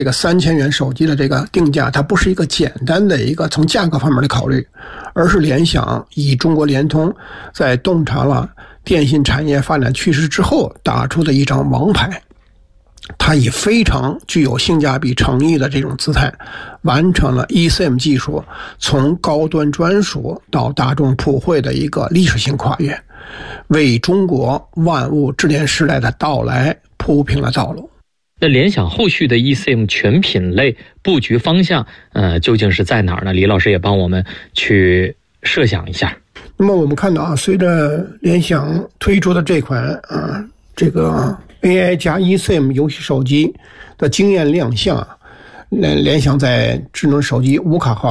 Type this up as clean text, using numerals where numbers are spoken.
这个3000元手机的这个定价，它不是一个简单的一个从价格方面的考虑，而是联想以中国联通在洞察了电信产业发展趋势之后打出的一张王牌。它以非常具有性价比诚意的这种姿态，完成了 eSIM 技术从高端专属到大众普惠的一个历史性跨越，为中国万物智联时代的到来铺平了道路。 那联想后续的 eSIM 全品类布局方向，究竟是在哪儿呢？李老师也帮我们去设想一下。 那么我们看到啊，随着联想推出的这款这个 AI 加 eSIM 游戏手机的惊艳亮相，联想在智能手机无卡号